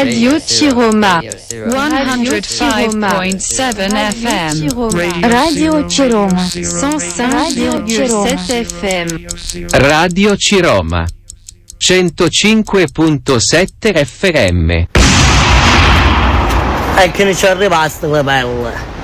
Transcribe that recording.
Radio Ciroma 105.7 FM. Radio Ciroma 105,7 FM. Radio Ciroma 105.7 FM. Che ne ci è arrivato le pelle.